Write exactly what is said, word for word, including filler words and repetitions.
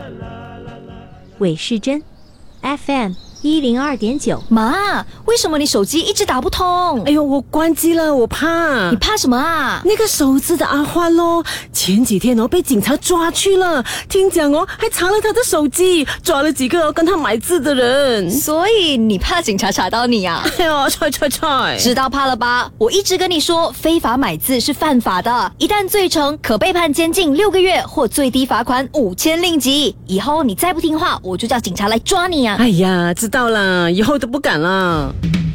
韦世珍 F M 一零二点九。 妈，为什么你手机一直打不通？ 哎呦，我关机了，我怕。 你怕什么啊？ 那个手指的阿欢咯，前几天哦被警察抓去了，听讲哦还查了他的手机，抓了几个哦跟他买字的人。 所以你怕警察查到你啊？ 哎呦，踹踹踹！ 知道怕了吧？我一直跟你说，非法买字是犯法的，一旦罪成，可被判监禁六个月或最低罚款五千令吉。以后你再不听话，我就叫警察来抓你啊！ 哎呀，知道了，以后都不敢了。